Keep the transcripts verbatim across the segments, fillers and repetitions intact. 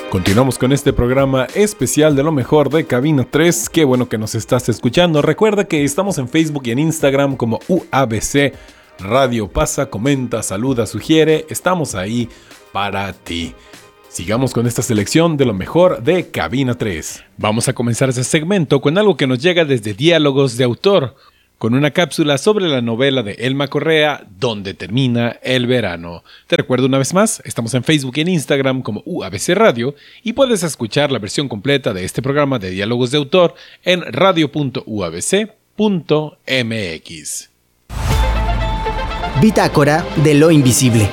Continuamos con este programa especial de lo mejor de Cabina tres. Qué bueno que nos estás escuchando. Recuerda que estamos en Facebook y en Instagram como U A B C Radio. Pasa, comenta, saluda, sugiere. Estamos ahí para ti. Sigamos con esta selección de lo mejor de Cabina tres. Vamos a comenzar ese segmento con algo que nos llega desde Diálogos de Autor, con una cápsula sobre la novela de Elma Correa, Donde termina el verano. Te recuerdo una vez más, estamos en Facebook y en Instagram como U A B C Radio y puedes escuchar la versión completa de este programa de Diálogos de Autor en radio punto u a b c punto m x. Bitácora de lo invisible.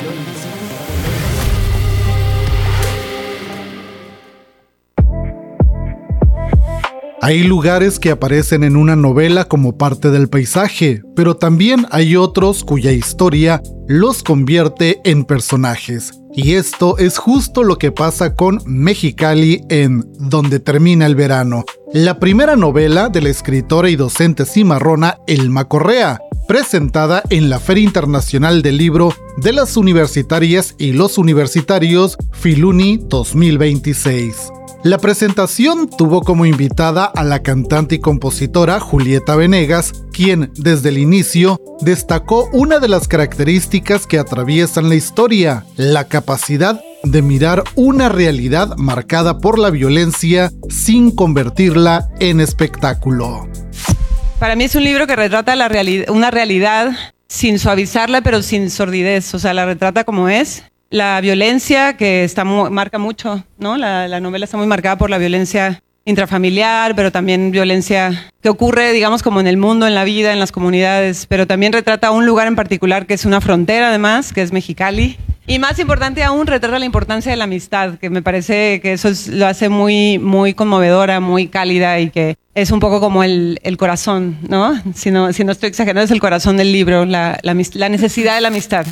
Hay lugares que aparecen en una novela como parte del paisaje, pero también hay otros cuya historia los convierte en personajes. Y esto es justo lo que pasa con Mexicali en Donde termina el verano, la primera novela de la escritora y docente cimarrona Elma Correa, presentada en la Feria Internacional del Libro de las Universitarias y los Universitarios Filuni dos mil veintiséis. La presentación tuvo como invitada a la cantante y compositora Julieta Venegas, quien desde el inicio destacó una de las características que atraviesan la historia, la capacidad de mirar una realidad marcada por la violencia sin convertirla en espectáculo. Para mí es un libro que retrata la reali- una realidad sin suavizarla, pero sin sordidez, o sea, la retrata como es. La violencia que está mu- marca mucho, ¿no? La, la novela está muy marcada por la violencia intrafamiliar, pero también violencia que ocurre, digamos, como en el mundo, en la vida, en las comunidades, pero también retrata un lugar en particular que es una frontera, además, que es Mexicali. Y más importante aún, retrata la importancia de la amistad, que me parece que eso es, lo hace muy, muy conmovedora, muy cálida y que es un poco como el, el corazón, ¿no? Si no, si no estoy exagerando, es el corazón del libro, la, la, la necesidad de la amistad.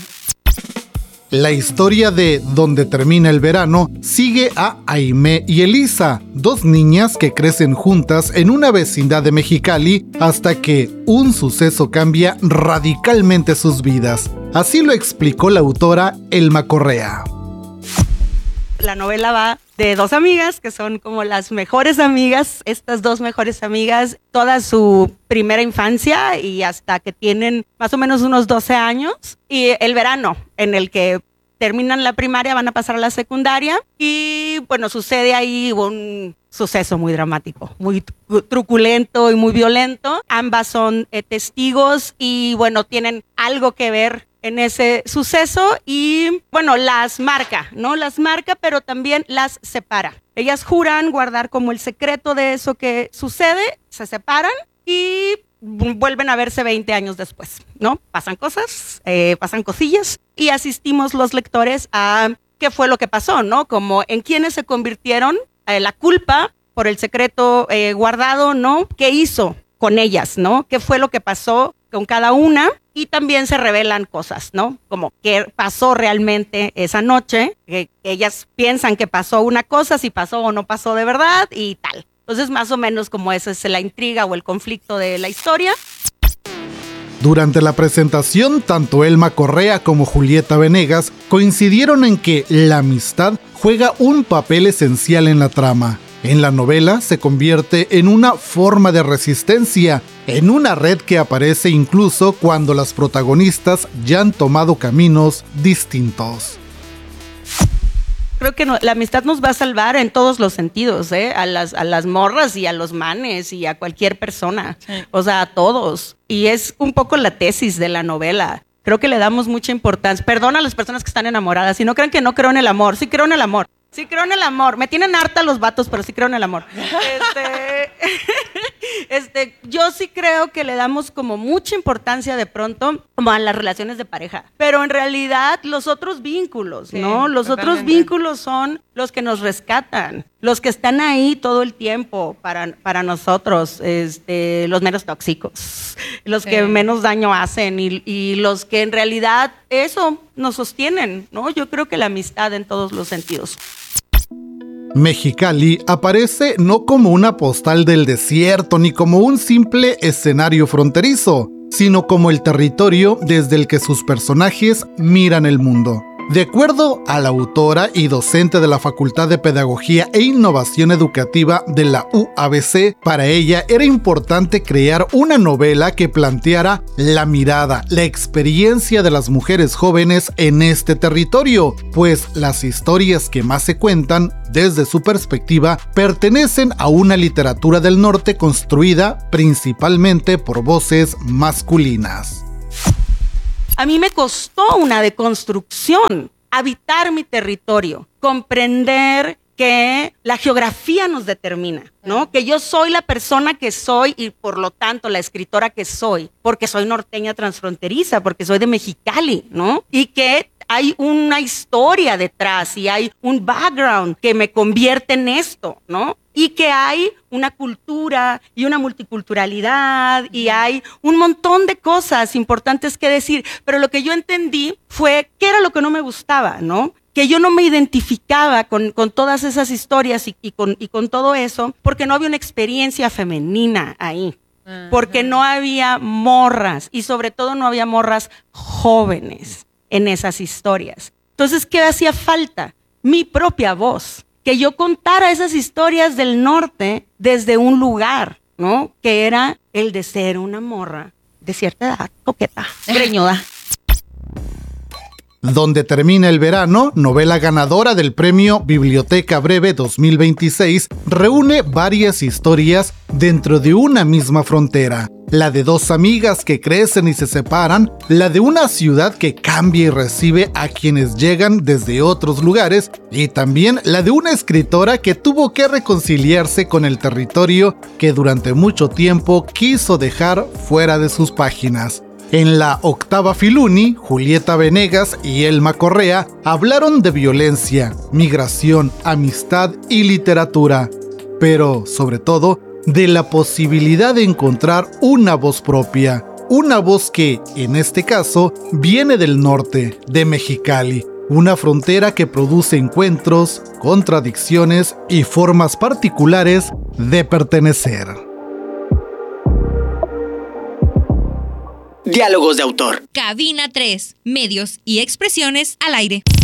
La historia de Donde termina el verano sigue a Aimé y Elisa, dos niñas que crecen juntas en una vecindad de Mexicali hasta que un suceso cambia radicalmente sus vidas. Así lo explicó la autora Elma Correa. La novela va de dos amigas que son como las mejores amigas, estas dos mejores amigas, toda su primera infancia y hasta que tienen más o menos unos doce años, y el verano en el que terminan la primaria, van a pasar a la secundaria y bueno, sucede ahí un suceso muy dramático, muy truculento y muy violento. Ambas son eh, testigos y bueno, tienen algo que ver en ese suceso y bueno, las marca, ¿no? Las marca, pero también las separa. Ellas juran guardar como el secreto de eso que sucede, se separan y vuelven a verse veinte años después, ¿no? Pasan cosas, eh, pasan cosillas y asistimos los lectores a qué fue lo que pasó, ¿no? Como en quiénes se convirtieron, eh, la culpa por el secreto eh, guardado, ¿no? ¿Qué hizo con ellas, ¿no? ¿Qué fue lo que pasó con cada una? Y también se revelan cosas, ¿no? Como qué pasó realmente esa noche, que ellas piensan que pasó una cosa, si pasó o no pasó de verdad y tal. Entonces, más o menos como esa es la intriga o el conflicto de la historia. Durante la presentación, tanto Elma Correa como Julieta Venegas coincidieron en que la amistad juega un papel esencial en la trama. En la novela se convierte en una forma de resistencia, en una red que aparece incluso cuando las protagonistas ya han tomado caminos distintos. Creo que no, la amistad nos va a salvar en todos los sentidos, ¿eh? A las, a las morras y a los manes y a cualquier persona, sí. O sea, a todos. Y es un poco la tesis de la novela. Creo que le damos mucha importancia. Perdona a las personas que están enamoradas. Si no creen que no creo en el amor, sí creo en el amor. Sí creo en el amor. Me tienen harta los vatos, pero sí creo en el amor. Este, este, yo sí creo que le damos como mucha importancia de pronto como a las relaciones de pareja. Pero en realidad los otros vínculos, sí, ¿no? Los totalmente. Otros vínculos son los que nos rescatan. Los que están ahí todo el tiempo para, para nosotros. Este, los menos tóxicos. Los sí. que menos daño hacen y, y los que en realidad eso nos sostienen, ¿no? Yo creo que la amistad en todos los sentidos. Mexicali aparece no como una postal del desierto ni como un simple escenario fronterizo, sino como el territorio desde el que sus personajes miran el mundo. De acuerdo a la autora y docente de la Facultad de Pedagogía e Innovación Educativa de la U A B C, para ella era importante crear una novela que planteara la mirada, la experiencia de las mujeres jóvenes en este territorio, pues las historias que más se cuentan desde su perspectiva pertenecen a una literatura del norte construida principalmente por voces masculinas. A mí me costó una deconstrucción, habitar mi territorio, comprender que la geografía nos determina, ¿no? Que yo soy la persona que soy y por lo tanto la escritora que soy, porque soy norteña transfronteriza, porque soy de Mexicali, ¿no? Y que hay una historia detrás y hay un background que me convierte en esto, ¿no? Y que hay una cultura y una multiculturalidad y hay un montón de cosas importantes que decir, pero lo que yo entendí fue qué era lo que no me gustaba, ¿no? Que yo no me identificaba con, con todas esas historias y, y, con, y con todo eso porque no había una experiencia femenina ahí, porque no había morras y sobre todo no había morras jóvenes en esas historias. Entonces, ¿qué hacía falta? Mi propia voz. Que yo contara esas historias del norte desde un lugar, ¿no? Que era el de ser una morra de cierta edad, coqueta, greñuda. Donde termina el verano, novela ganadora del premio Biblioteca Breve dos mil veintiséis, reúne varias historias dentro de una misma frontera. La de dos amigas que crecen y se separan, la de una ciudad que cambia y recibe a quienes llegan desde otros lugares, y también la de una escritora que tuvo que reconciliarse con el territorio que durante mucho tiempo quiso dejar fuera de sus páginas. En la octava Filuni, Julieta Venegas y Elma Correa hablaron de violencia, migración, amistad y literatura, pero sobre todo de la posibilidad de encontrar una voz propia, una voz que, en este caso, viene del norte, de Mexicali, una frontera que produce encuentros, contradicciones y formas particulares de pertenecer. Diálogos de autor. Cabina tres. Medios y expresiones al aire.